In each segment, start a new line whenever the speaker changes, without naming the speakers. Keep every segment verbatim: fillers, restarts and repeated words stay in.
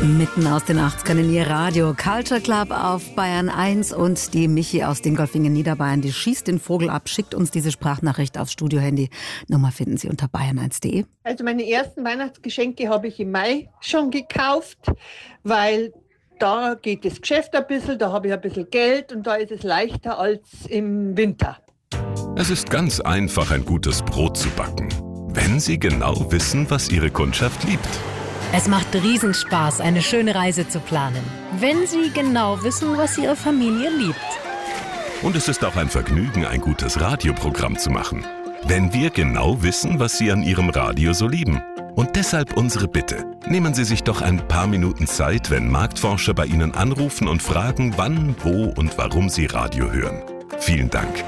Mitten aus den achtzigern in Ihr Radio. Culture Club auf Bayern eins und die Michi aus Dingolfing Niederbayern, die schießt den Vogel ab, schickt uns diese Sprachnachricht aufs Studiohandy. Nummer finden Sie unter bayern eins punkt de.
Also meine ersten Weihnachtsgeschenke habe ich im Mai schon gekauft, weil da geht das Geschäft ein bisschen, da habe ich ein bisschen Geld und da ist es leichter als im Winter.
Es ist ganz einfach, ein gutes Brot zu backen, wenn Sie genau wissen, was Ihre Kundschaft liebt.
Es macht Riesenspaß, eine schöne Reise zu planen, wenn Sie genau wissen, was Ihre Familie liebt.
Und es ist auch ein Vergnügen, ein gutes Radioprogramm zu machen, wenn wir genau wissen, was Sie an Ihrem Radio so lieben. Und deshalb unsere Bitte. Nehmen Sie sich doch ein paar Minuten Zeit, wenn Marktforscher bei Ihnen anrufen und fragen, wann, wo und warum Sie Radio hören. Vielen Dank.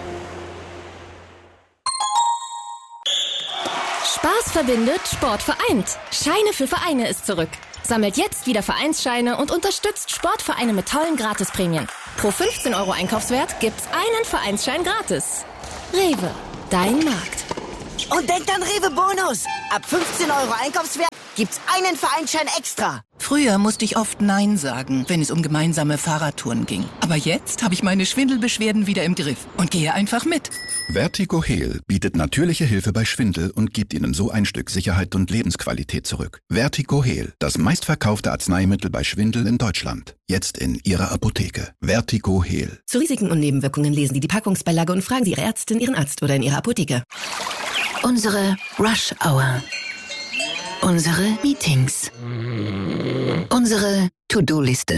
Spaß verbindet, Sport vereint. Scheine für Vereine ist zurück. Sammelt jetzt wieder Vereinsscheine und unterstützt Sportvereine mit tollen Gratisprämien. Pro fünfzehn Euro Einkaufswert gibt's einen Vereinsschein gratis. Rewe, dein Markt.
Und denkt an Rewe Bonus. Ab fünfzehn Euro Einkaufswert gibt's einen Vereinsschein extra.
Früher musste ich oft Nein sagen, wenn es um gemeinsame Fahrradtouren ging. Aber jetzt habe ich meine Schwindelbeschwerden wieder im Griff und gehe einfach mit.
Vertigo Heal bietet natürliche Hilfe bei Schwindel und gibt Ihnen so ein Stück Sicherheit und Lebensqualität zurück. Vertigo Heal, das meistverkaufte Arzneimittel bei Schwindel in Deutschland. Jetzt in Ihrer Apotheke. Vertigo Heal.
Zu Risiken und Nebenwirkungen lesen Sie die Packungsbeilage und fragen Sie Ihre Ärztin, Ihren Arzt oder in Ihrer Apotheke. Unsere Rush Hour. Unsere Meetings. Unsere To-Do-Liste.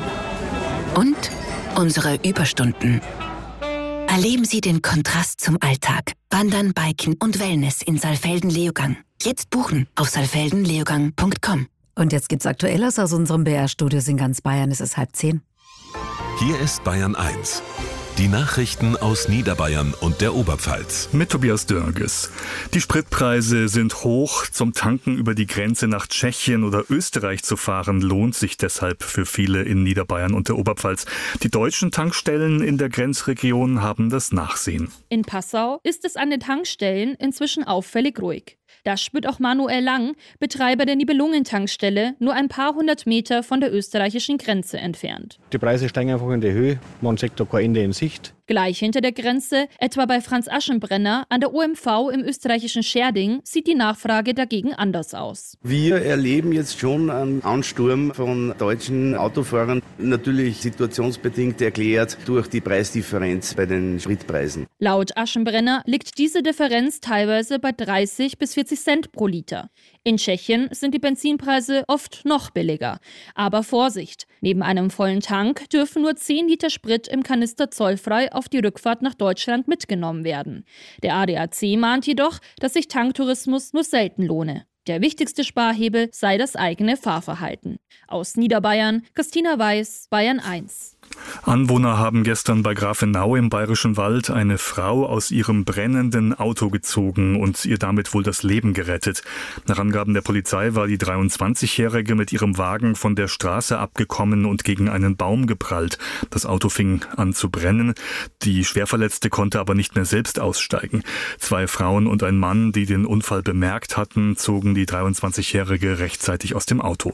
Und unsere Überstunden. Erleben Sie den Kontrast zum Alltag. Wandern, Biken und Wellness in Saalfelden-Leogang. Jetzt buchen auf saalfelden leogang punkt com.
Und jetzt gibt's Aktuelles aus unserem B R-Studios in ganz Bayern. Es ist halb zehn.
Hier ist Bayern eins. Die Nachrichten aus Niederbayern und der Oberpfalz.
Mit Tobias Dörges. Die Spritpreise sind hoch. Zum Tanken über die Grenze nach Tschechien oder Österreich zu fahren, lohnt sich deshalb für viele in Niederbayern und der Oberpfalz. Die deutschen Tankstellen in der Grenzregion haben das Nachsehen.
In Passau ist es an den Tankstellen inzwischen auffällig ruhig. Das spürt auch Manuel Lang, Betreiber der Nibelungen-Tankstelle, nur ein paar hundert Meter von der österreichischen Grenze entfernt.
Die Preise steigen einfach in die Höhe, man sieht da kein Ende in Sicht.
Gleich hinter der Grenze, etwa bei Franz Aschenbrenner an der O M V im österreichischen Scherding, sieht die Nachfrage dagegen anders aus.
Wir erleben jetzt schon einen Ansturm von deutschen Autofahrern, natürlich situationsbedingt erklärt durch die Preisdifferenz bei den Spritpreisen.
Laut Aschenbrenner liegt diese Differenz teilweise bei dreißig bis vierzig Cent pro Liter. In Tschechien sind die Benzinpreise oft noch billiger. Aber Vorsicht, neben einem vollen Tank dürfen nur zehn Liter Sprit im Kanister zollfrei auf die Rückfahrt nach Deutschland mitgenommen werden. Der A D A C mahnt jedoch, dass sich Tanktourismus nur selten lohne. Der wichtigste Sparhebel sei das eigene Fahrverhalten. Aus Niederbayern, Christina Weiß, Bayern eins.
Anwohner haben gestern bei Grafenau im Bayerischen Wald eine Frau aus ihrem brennenden Auto gezogen und ihr damit wohl das Leben gerettet. Nach Angaben der Polizei war die dreiundzwanzigjährige mit ihrem Wagen von der Straße abgekommen und gegen einen Baum geprallt. Das Auto fing an zu brennen. Die Schwerverletzte konnte aber nicht mehr selbst aussteigen. Zwei Frauen und ein Mann, die den Unfall bemerkt hatten, zogen die dreiundzwanzigjährige rechtzeitig aus dem Auto.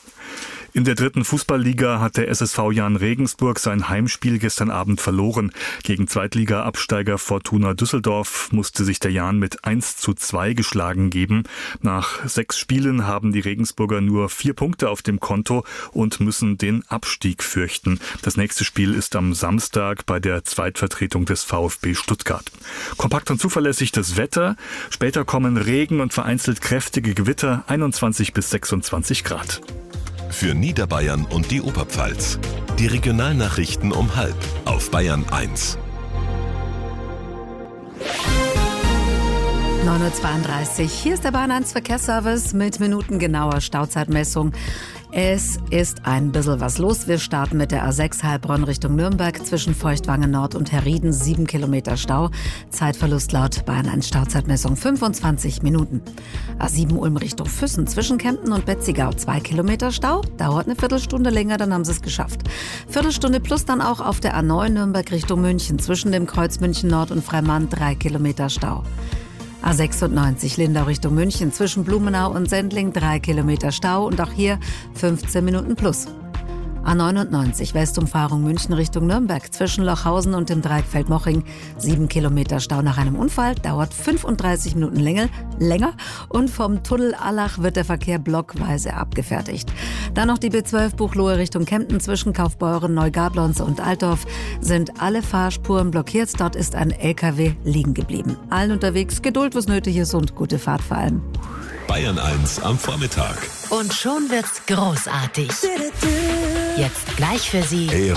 In der dritten Fußballliga hat der S S V Jahn Regensburg sein Heimspiel gestern Abend verloren. Gegen Zweitliga-Absteiger Fortuna Düsseldorf musste sich der Jahn mit eins zu zwei geschlagen geben. Nach sechs Spielen haben die Regensburger nur vier Punkte auf dem Konto und müssen den Abstieg fürchten. Das nächste Spiel ist am Samstag bei der Zweitvertretung des VfB Stuttgart. Kompakt und zuverlässig das Wetter. Später kommen Regen und vereinzelt kräftige Gewitter, einundzwanzig bis sechsundzwanzig Grad.
Für Niederbayern und die Oberpfalz. Die Regionalnachrichten um halb auf Bayern eins.
neun Uhr zweiunddreißig. Hier ist der Bayern eins Verkehrsservice mit minutengenauer Stauzeitmessung. Es ist ein bisschen was los. Wir starten mit der A sechs Heilbronn Richtung Nürnberg zwischen Feuchtwangen Nord und Herrieden. Sieben Kilometer Stau. Zeitverlust laut Bayern eins Stauzeitmessung fünfundzwanzig Minuten. A sieben Ulm Richtung Füssen zwischen Kempten und Betzigau. Zwei Kilometer Stau. Dauert eine Viertelstunde länger, dann haben sie es geschafft. Viertelstunde plus dann auch auf der A neun Nürnberg Richtung München zwischen dem Kreuz München Nord und Freimann. Drei Kilometer Stau. A sechsundneunzig Lindau Richtung München zwischen Blumenau und Sendling drei Kilometer Stau und auch hier fünfzehn Minuten plus. A neunundneunzig Westumfahrung München Richtung Nürnberg zwischen Lochhausen und dem Dreieckfeld-Moching. sieben Kilometer Stau nach einem Unfall, dauert fünfunddreißig Minuten länger, länger und vom Tunnel Allach wird der Verkehr blockweise abgefertigt. Dann noch die B zwölf Buchloe Richtung Kempten zwischen Kaufbeuren, Neugablonz und Altdorf sind alle Fahrspuren blockiert. Dort ist ein L K W liegen geblieben. Allen unterwegs Geduld, was nötig ist und gute Fahrt vor allem.
Bayern eins am Vormittag.
Und schon wird's großartig. Jetzt gleich für Sie
Hey,